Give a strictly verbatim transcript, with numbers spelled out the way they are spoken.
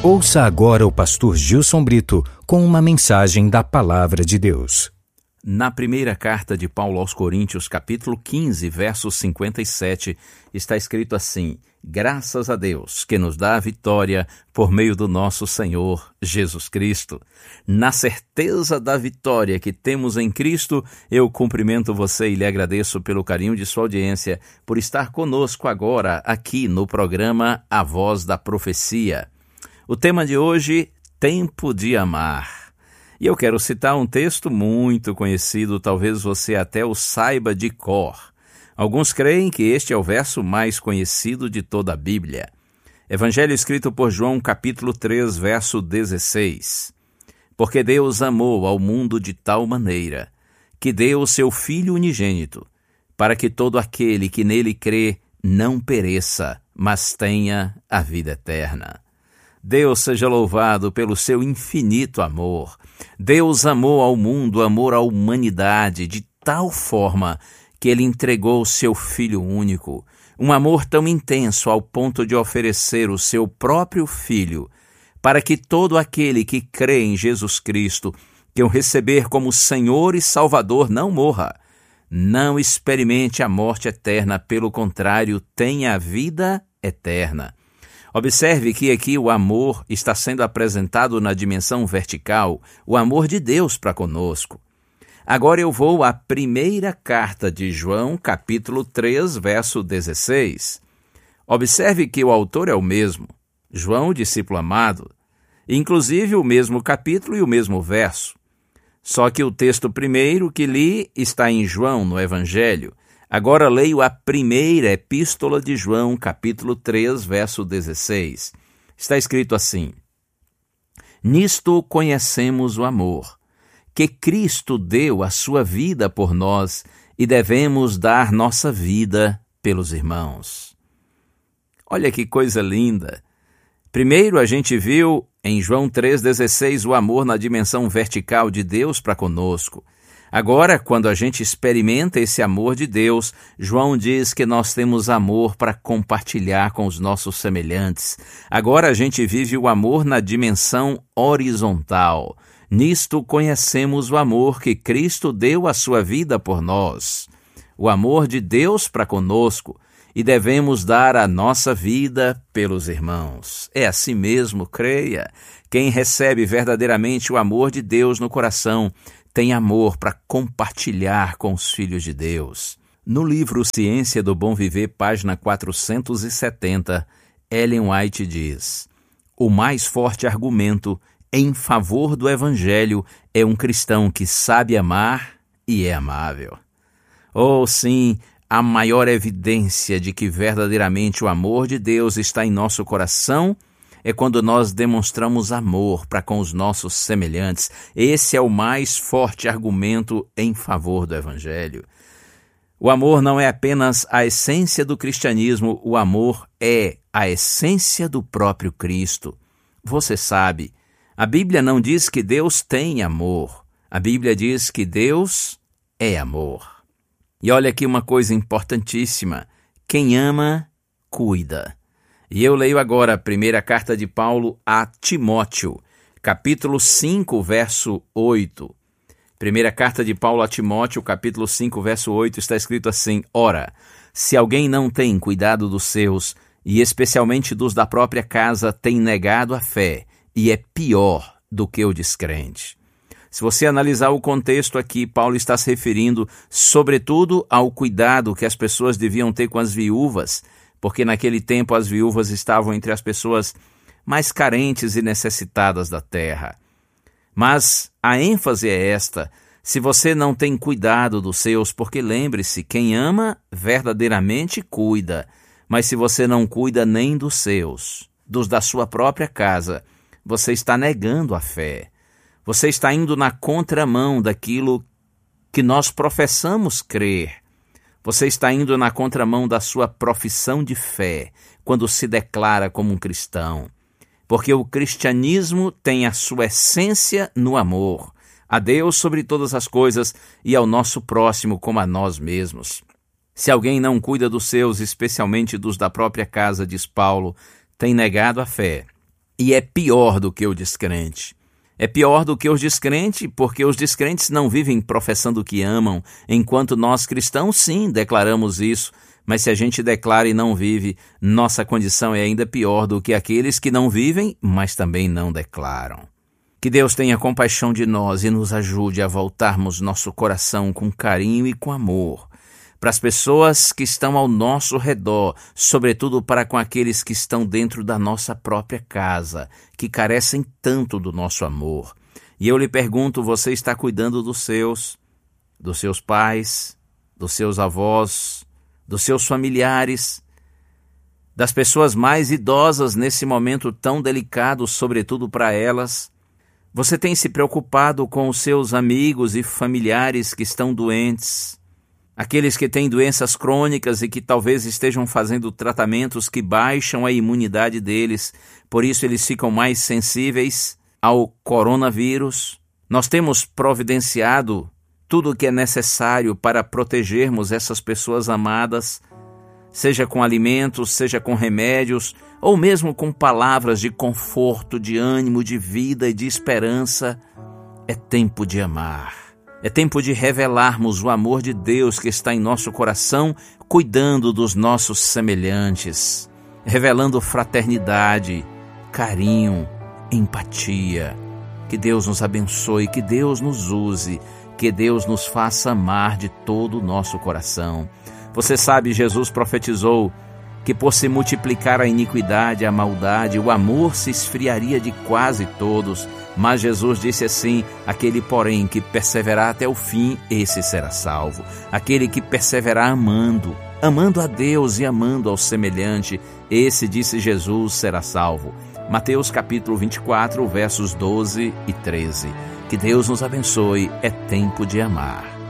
Ouça agora o pastor Gilson Brito com uma mensagem da Palavra de Deus. Na primeira carta de Paulo aos Coríntios, capítulo quinze, verso cinquenta e sete, está escrito assim: graças a Deus que nos dá a vitória por meio do nosso Senhor Jesus Cristo. Na certeza da vitória que temos em Cristo, eu cumprimento você e lhe agradeço pelo carinho de sua audiência, por estar conosco agora aqui no programa A Voz da Profecia. O tema de hoje, Tempo de Amar. E eu quero citar um texto muito conhecido, talvez você até o saiba de cor. Alguns creem que este é o verso mais conhecido de toda a Bíblia. Evangelho escrito por João, capítulo três, verso dezesseis. Porque Deus amou ao mundo de tal maneira, que deu o seu Filho unigênito, para que todo aquele que nele crê não pereça, mas tenha a vida eterna. Deus seja louvado pelo seu infinito amor. Deus amou ao mundo, amou à humanidade, de tal forma que Ele entregou o seu Filho único, um amor tão intenso ao ponto de oferecer o seu próprio Filho, para que todo aquele que crê em Jesus Cristo, que o receber como Senhor e Salvador, não morra, não experimente a morte eterna, pelo contrário, tenha a vida eterna. Observe que aqui o amor está sendo apresentado na dimensão vertical, o amor de Deus para conosco. Agora eu vou à primeira carta de João, capítulo três, verso dezesseis. Observe que o autor é o mesmo, João, discípulo amado, inclusive o mesmo capítulo e o mesmo verso. Só que o texto primeiro que li está em João, no Evangelho. Agora leio a primeira epístola de João, capítulo três, verso dezesseis. Está escrito assim: Nisto conhecemos o amor, que Cristo deu a sua vida por nós e devemos dar nossa vida pelos irmãos. Olha que coisa linda! Primeiro a gente viu em João três, dezesseis o amor na dimensão vertical de Deus para conosco. Agora, quando a gente experimenta esse amor de Deus, João diz que nós temos amor para compartilhar com os nossos semelhantes. Agora a gente vive o amor na dimensão horizontal. Nisto conhecemos o amor que Cristo deu a sua vida por nós. O amor de Deus para conosco, e devemos dar a nossa vida pelos irmãos. É assim mesmo, creia. Quem recebe verdadeiramente o amor de Deus no coração, tem amor para compartilhar com os filhos de Deus. No livro Ciência do Bom Viver, página quatrocentos e setenta, Ellen White diz: o mais forte argumento em favor do Evangelho é um cristão que sabe amar e é amável. Oh, sim, a maior evidência de que verdadeiramente o amor de Deus está em nosso coração é quando nós demonstramos amor para com os nossos semelhantes. Esse é o mais forte argumento em favor do Evangelho. O amor não é apenas a essência do cristianismo, o amor é a essência do próprio Cristo. Você sabe, a Bíblia não diz que Deus tem amor. A Bíblia diz que Deus é amor. E olha aqui uma coisa importantíssima: quem ama, cuida. E eu leio agora a primeira carta de Paulo a Timóteo, capítulo cinco, verso oito. Primeira carta de Paulo a Timóteo, capítulo cinco, verso oito, está escrito assim: Ora, se alguém não tem cuidado dos seus, e especialmente dos da própria casa, tem negado a fé, e é pior do que o descrente. Se você analisar o contexto aqui, Paulo está se referindo, sobretudo, ao cuidado que as pessoas deviam ter com as viúvas, porque naquele tempo as viúvas estavam entre as pessoas mais carentes e necessitadas da terra. Mas a ênfase é esta: se você não tem cuidado dos seus, porque lembre-se, quem ama verdadeiramente cuida, mas se você não cuida nem dos seus, dos da sua própria casa, você está negando a fé. Você está indo na contramão daquilo que nós professamos crer. Você está indo na contramão da sua profissão de fé, quando se declara como um cristão. Porque o cristianismo tem a sua essência no amor, a Deus sobre todas as coisas e ao nosso próximo como a nós mesmos. Se alguém não cuida dos seus, especialmente dos da própria casa, diz Paulo, tem negado a fé e é pior do que o descrente. É pior do que os descrentes, porque os descrentes não vivem professando que amam, enquanto nós cristãos, sim, declaramos isso. Mas se a gente declara e não vive, nossa condição é ainda pior do que aqueles que não vivem, mas também não declaram. Que Deus tenha compaixão de nós e nos ajude a voltarmos nosso coração com carinho e com amor para as pessoas que estão ao nosso redor, sobretudo para com aqueles que estão dentro da nossa própria casa, que carecem tanto do nosso amor. E eu lhe pergunto, você está cuidando dos seus, dos seus pais, dos seus avós, dos seus familiares, das pessoas mais idosas nesse momento tão delicado, sobretudo para elas? Você tem se preocupado com os seus amigos e familiares que estão doentes? Aqueles que têm doenças crônicas e que talvez estejam fazendo tratamentos que baixam a imunidade deles, por isso eles ficam mais sensíveis ao coronavírus. Nós temos providenciado tudo o que é necessário para protegermos essas pessoas amadas, seja com alimentos, seja com remédios, ou mesmo com palavras de conforto, de ânimo, de vida e de esperança. É tempo de amar. É tempo de revelarmos o amor de Deus que está em nosso coração, cuidando dos nossos semelhantes, revelando fraternidade, carinho, empatia. Que Deus nos abençoe, que Deus nos use, que Deus nos faça amar de todo o nosso coração. Você sabe, Jesus profetizou que por se multiplicar a iniquidade, a maldade, o amor se esfriaria de quase todos. Mas Jesus disse assim: aquele, porém, que perseverar até o fim, esse será salvo. Aquele que perseverar amando, amando a Deus e amando ao semelhante, esse, disse Jesus, será salvo. Mateus capítulo vinte e quatro, versos doze e treze. Que Deus nos abençoe, é tempo de amar.